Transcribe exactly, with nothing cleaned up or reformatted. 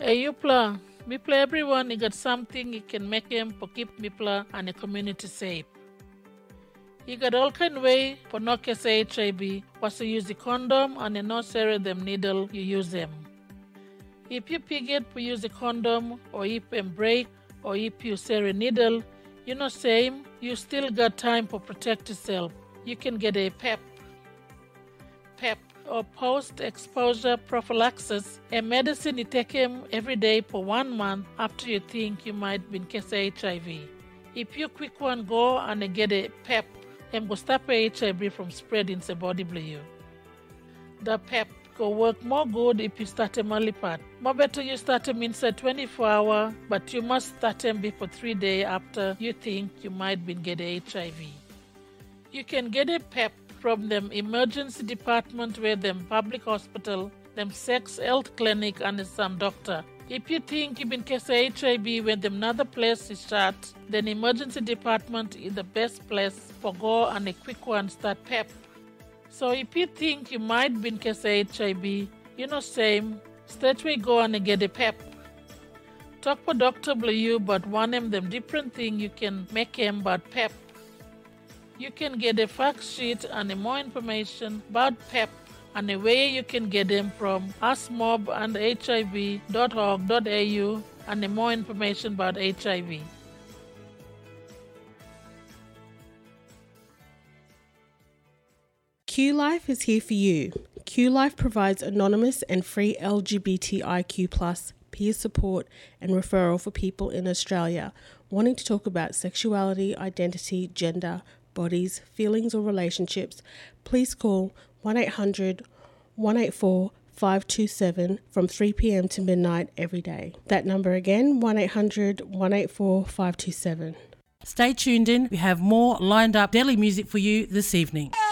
Ayupla, Mipla everyone, you got something you can make him for keep Mipla and the community safe. You got all kind way for not get H I V, was to use the condom and the not serve them needle, you use them. If you piget for use the condom, or if them break, or if you serve a needle, you know same, you still got time for protect yourself. You can get a PEP. PEP, or post-exposure prophylaxis, a medicine you take him every day for one month after you think you might be in case of H I V. If you quick one go and get a PEP, it will stop H I V from spreading the body blue. The PEP go work more good if you start him early part. More better you start him inside twenty-four hours, but you must start him before three days after you think you might be get H I V. You can get a PEP from them emergency department where them public hospital, them sex health clinic and some doctor. If you think you've been case H I V when them another place is shut, then emergency department is the best place for go and a quick one start PEP. So if you think you might be in case H I V, you know same, straight away go and get a PEP. Talk for Doctor Blue but one of them different thing you can make him about PEP. You can get a fact sheet and more information about PEP and the way you can get them from asmob and H I V dot org dot A U and more information about H I V. Q-Life is here for you. Q-Life provides anonymous and free L G B T I Q plus peer support and referral for people in Australia wanting to talk about sexuality, identity, gender, bodies, feelings or relationships. Please call one eight hundred, one eight four, five two seven from three p.m. to midnight every day. That number again, one eight hundred, one eight four, five two seven. Stay tuned in. We have more lined up daily music for you this evening.